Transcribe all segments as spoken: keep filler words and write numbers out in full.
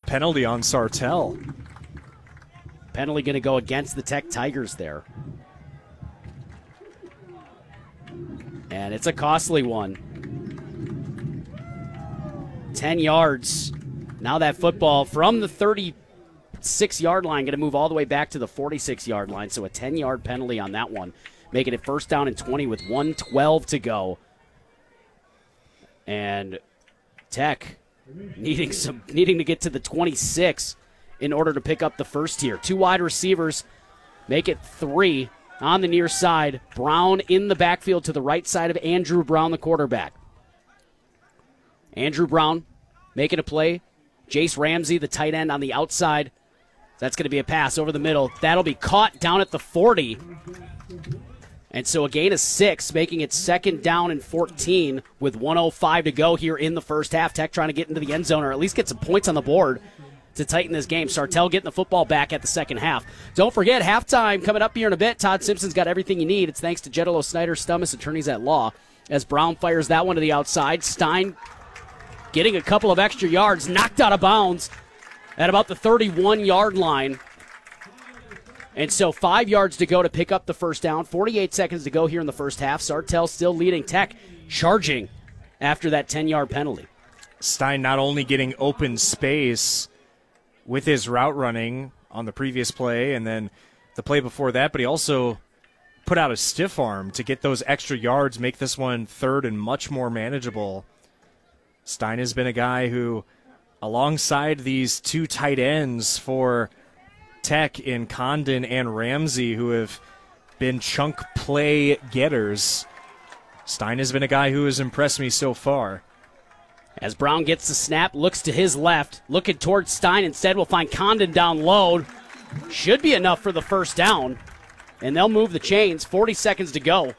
penalty on Sartell. Penalty going to go against the Tech Tigers there. And it's a costly one. Ten yards. Now that football from the thirty-six-yard line going to move all the way back to the forty-six-yard line. So a ten-yard penalty on that one, making it first down and twenty with one twelve to go. And Tech needing some needing to get to the twenty-six in order to pick up the first here. Two wide receivers make it three on the near side. Brown in the backfield to the right side of Andrew Brown, the quarterback. Andrew Brown making a play. Jace Ramsey, the tight end, on the outside. That's going to be a pass over the middle. That'll be caught down at the forty. And so a gain of six, making it second down and fourteen with one oh five to go here in the first half. Tech trying to get into the end zone or at least get some points on the board to tighten this game. Sartell getting the football back at the second half. Don't forget, halftime coming up here in a bit. Todd Simpson's got everything you need. It's thanks to Jetalo Snyder Stummis, attorneys at law. As Brown fires that one to the outside. Stein getting a couple of extra yards, knocked out of bounds at about the thirty-one-yard line. And so five yards to go to pick up the first down. forty-eight seconds to go here in the first half. Sartell still leading. Tech charging after that ten-yard penalty. Stein not only getting open space with his route running on the previous play and then the play before that, but he also put out a stiff arm to get those extra yards, make this one third and much more manageable. Stein has been a guy who, alongside these two tight ends for Tech in Condon and Ramsey, who have been chunk play getters, Stein has been a guy who has impressed me so far. As Brown gets the snap, looks to his left, looking towards Stein. Instead, we'll find Condon down low. Should be enough for the first down. And they'll move the chains. forty seconds to go.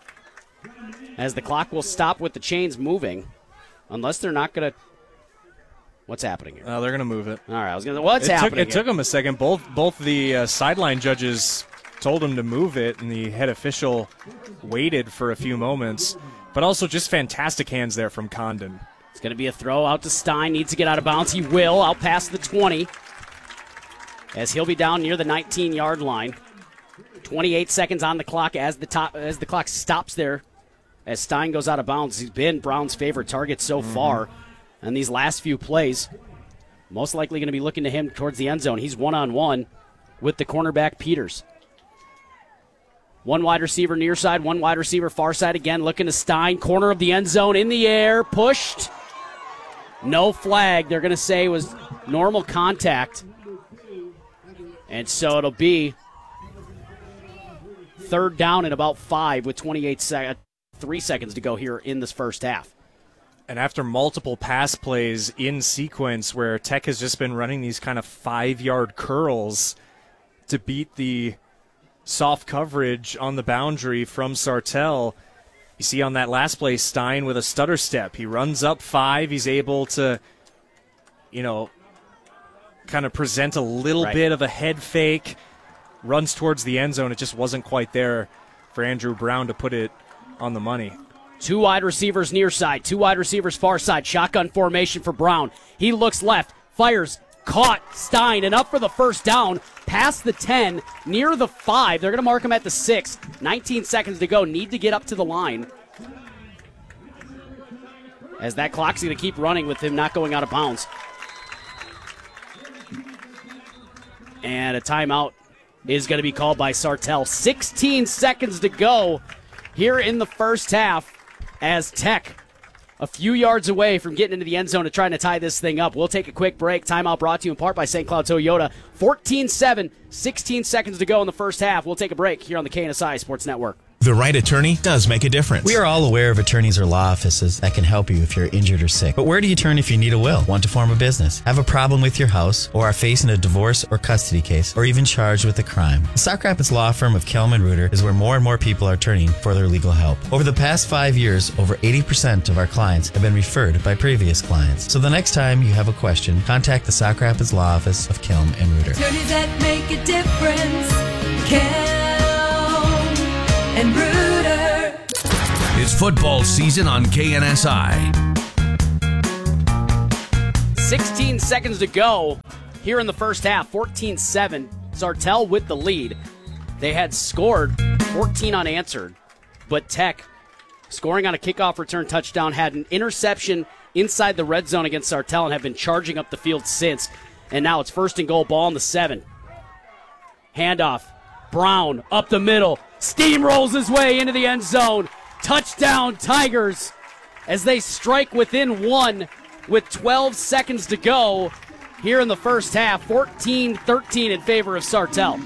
As the clock will stop with the chains moving. Unless they're not going to... What's happening here? Uh, they're going to move it. All right, I was going to... What's it happening took, It here? took them a second. Both both the uh, sideline judges told them to move it, and the head official waited for a few moments. But also just fantastic hands there from Condon. It's going to be a throw out to Stein. Needs to get out of bounds. He will. Out past the twenty. As he'll be down near the nineteen-yard line. twenty-eight seconds on the clock as the top as the clock stops there. As Stein goes out of bounds. He's been Brown's favorite target so mm-hmm. far. And these last few plays, most likely going to be looking to him towards the end zone. He's one-on-one with the cornerback Peters. One wide receiver near side, one wide receiver far side again, looking to Stein. Corner of the end zone, in the air, pushed. No flag. They're going to say it was normal contact. And so it'll be third down and about five with twenty-eight seconds, three seconds to go here in this first half. And after multiple pass plays in sequence where Tech has just been running these kind of five-yard curls to beat the soft coverage on the boundary from Sartell, you see on that last play Stein with a stutter step. He runs up five. He's able to, you know, kind of present a little right. bit of a head fake, runs towards the end zone. It just wasn't quite there for Andrew Brown to put it on the money. Two wide receivers near side, two wide receivers far side. Shotgun formation for Brown. He looks left, fires, caught, Stein, and up for the first down, past the ten, near the five. They're going to mark him at the six. nineteen seconds to go. Need to get up to the line. As that clock's going to keep running with him not going out of bounds. And a timeout is going to be called by Sartell. sixteen seconds to go here in the first half. As Tech, a few yards away from getting into the end zone and trying to tie this thing up. We'll take a quick break. Timeout brought to you in part by Saint Cloud Toyota. fourteen seven, sixteen seconds to go in the first half. We'll take a break here on the K N S I Sports Network. The right attorney does make a difference. We are all aware of attorneys or law offices that can help you if you're injured or sick. But where do you turn if you need a will, want to form a business, have a problem with your house, or are facing a divorce or custody case, or even charged with a crime? The Sauk Rapids law firm of Kelman Reuter is where more and more people are turning for their legal help. Over the past five years, over eighty percent of our clients have been referred by previous clients. So the next time you have a question, contact the Sauk Rapids law office of Kelman and Reuter. Attorneys that make a difference. Kelman and Reuter. It's football season on K N S I. sixteen seconds to go here in the first half. fourteen seven. Sartell with the lead. They had scored fourteen unanswered, but Tech, scoring on a kickoff return touchdown, had an interception inside the red zone against Sartell and have been charging up the field since. And now it's first and goal, ball on the seven. Handoff. Brown up the middle. Steamrolls his way into the end zone. Touchdown, Tigers, as they strike within one with twelve seconds to go here in the first half. fourteen thirteen in favor of Sartell.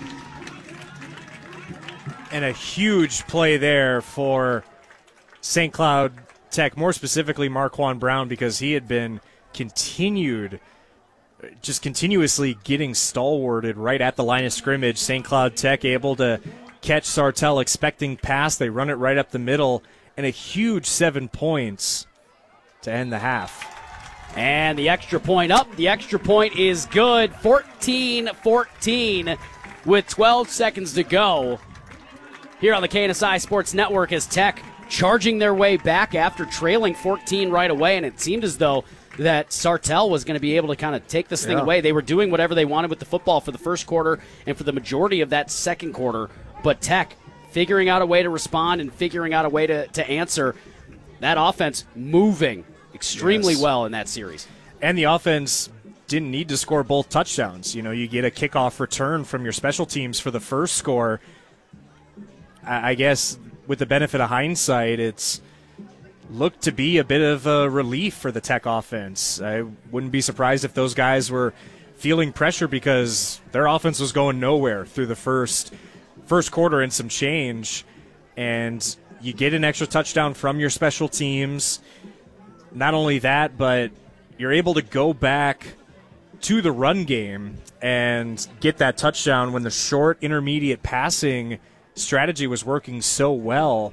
And a huge play there for Saint Cloud Tech, more specifically Marquand Brown, because he had been continued, just continuously getting stalwarted right at the line of scrimmage. Saint Cloud Tech able to catch Sartell expecting pass. They run it right up the middle, and a huge seven points to end the half. And the extra point up. The extra point is good. fourteen fourteen with twelve seconds to go here on the K N S I Sports Network as Tech charging their way back after trailing fourteen right away, and it seemed as though that Sartell was going to be able to kind of take this thing yeah. away. They were doing whatever they wanted with the football for the first quarter and for the majority of that second quarter, but Tech figuring out a way to respond and figuring out a way to, to answer. That offense moving extremely yes. well in that series. And the offense didn't need to score both touchdowns. You know, you get a kickoff return from your special teams for the first score. I, I guess with the benefit of hindsight, it's looked to be a bit of a relief for the Tech offense. I wouldn't be surprised if those guys were feeling pressure because their offense was going nowhere through the first first quarter and some change. And you get an extra touchdown from your special teams. Not only that, but you're able to go back to the run game and get that touchdown when the short intermediate passing strategy was working so well.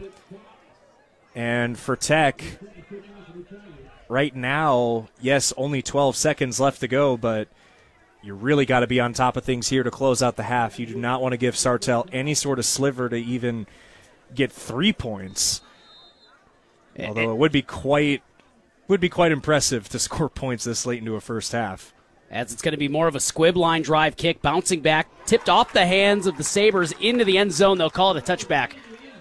And for Tech, right now, yes, only twelve seconds left to go, but you really got to be on top of things here to close out the half. You do not want to give Sartell any sort of sliver to even get three points. Although it would be quite would be quite impressive to score points this late into a first half. As it's going to be more of a squib line drive kick, bouncing back, tipped off the hands of the Sabres into the end zone. They'll call it a touchback.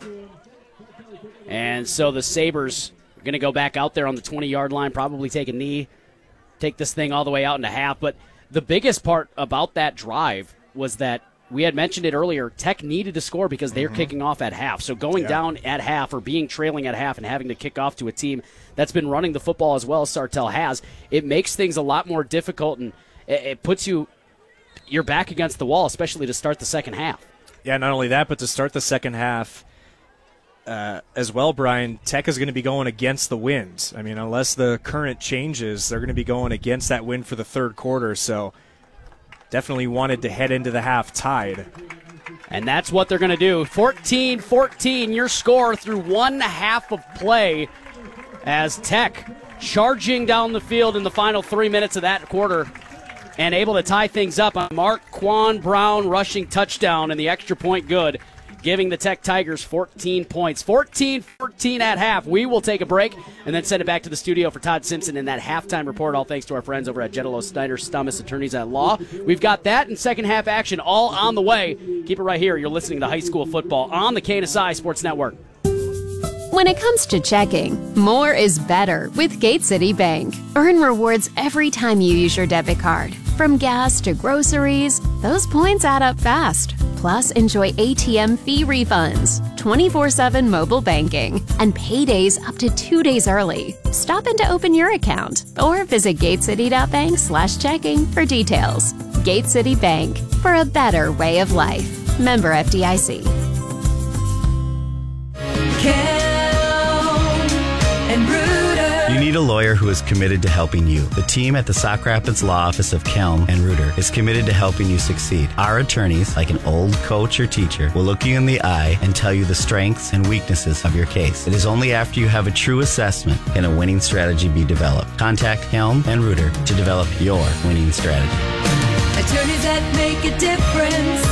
And so the Sabres are going to go back out there on the twenty-yard line, probably take a knee, take this thing all the way out into half. But the biggest part about that drive was that we had mentioned it earlier, Tech needed to score because they're mm-hmm. kicking off at half. So going yeah. down at half or being trailing at half and having to kick off to a team that's been running the football as well as Sartell has, it makes things a lot more difficult, and it, it puts you you're back against the wall, especially to start the second half. Yeah, not only that, but to start the second half uh, as well, Brian, Tech is going to be going against the wind. I mean, unless the current changes, they're going to be going against that wind for the third quarter, so definitely wanted to head into the half tied. And that's what they're going to do. fourteen fourteen, your score through one half of play as Tech charging down the field in the final three minutes of that quarter and able to tie things up on Marquand Brown rushing touchdown and the extra point good, giving the Tech Tigers fourteen points. fourteen fourteen at half. We will take a break and then send it back to the studio for Todd Simpson in that halftime report, all thanks to our friends over at Jetalo Snyder Stummis Attorneys at Law. We've got that and second half action all on the way. Keep it right here. You're listening to High School Football on the K N S I Sports Network. When it comes to checking, more is better with Gate City Bank. Earn rewards every time you use your debit card. From gas to groceries, those points add up fast. Plus, enjoy A T M fee refunds, twenty-four seven mobile banking, and paydays up to two days early. Stop in to open your account or visit gatecity.bank slash checking for details. Gate City Bank, for a better way of life. Member F D I C. You need a lawyer who is committed to helping you. The team at the Sauk Rapids Law Office of Kelm and Reuter is committed to helping you succeed. Our attorneys, like an old coach or teacher, will look you in the eye and tell you the strengths and weaknesses of your case. It is only after you have a true assessment can a winning strategy be developed. Contact Kelm and Reuter to develop your winning strategy. Attorneys that make a difference.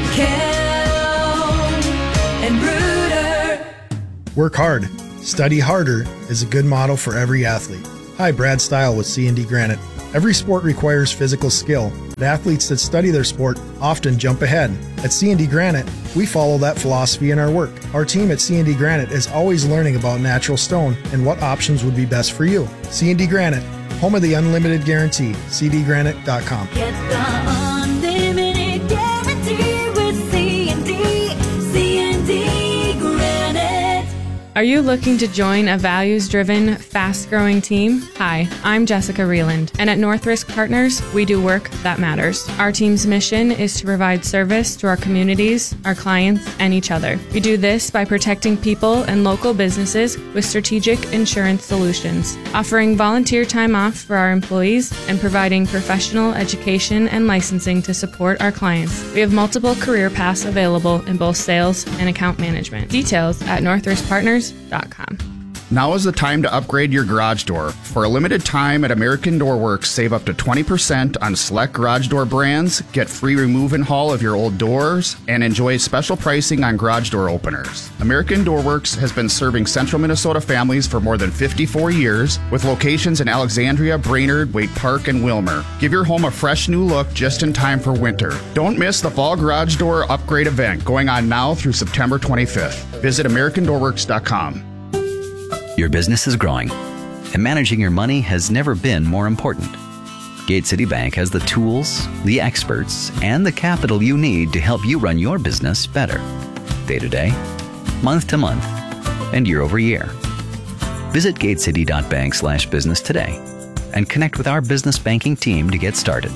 Kelm and Reuter. Work hard. Study harder is a good model for every athlete. Hi, Brad Stile with C and D Granite. Every sport requires physical skill. The athletes that study their sport often jump ahead. At C and D Granite, we follow that philosophy in our work. Our team at C and D Granite is always learning about natural stone and what options would be best for you. C and D Granite, home of the unlimited guarantee. c d granite dot com. Get the unlimited guarantee with C and D. C and D Granite. Are you looking to join a values-driven, fast-growing team? Hi, I'm Jessica Reeland, and at North Risk Partners, we do work that matters. Our team's mission is to provide service to our communities, our clients, and each other. We do this by protecting people and local businesses with strategic insurance solutions, offering volunteer time off for our employees, and providing professional education and licensing to support our clients. We have multiple career paths available in both sales and account management. Details at north risk partners dot com. Now is the time to upgrade your garage door. For a limited time at American Door Works, save up to twenty percent on select garage door brands, get free remove and haul of your old doors, and enjoy special pricing on garage door openers. American Door Works has been serving central Minnesota families for more than fifty-four years, with locations in Alexandria, Brainerd, Wake Park, and Wilmer. Give your home a fresh new look just in time for winter. Don't miss the fall garage door upgrade event going on now through September twenty-fifth. Visit american door works dot com. Your business is growing, and managing your money has never been more important. Gate City Bank has the tools, the experts, and the capital you need to help you run your business better. Day to day, month to month, and year over year. Visit gatecity dot bank slash business today and connect with our business banking team to get started.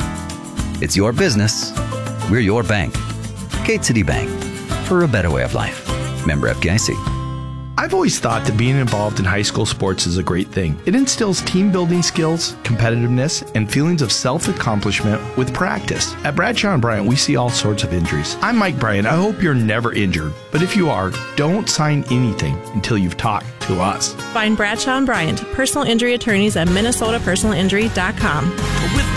It's your business. We're your bank. Gate City Bank, for a better way of life. Member F D I C. I've always thought that being involved in high school sports is a great thing. It instills team building skills, competitiveness, and feelings of self-accomplishment with practice. At Bradshaw and Bryant, we see all sorts of injuries. I'm Mike Bryant. I hope you're never injured. But if you are, don't sign anything until you've talked to us. Find Bradshaw and Bryant, personal injury attorneys at minnesota personal injury dot com.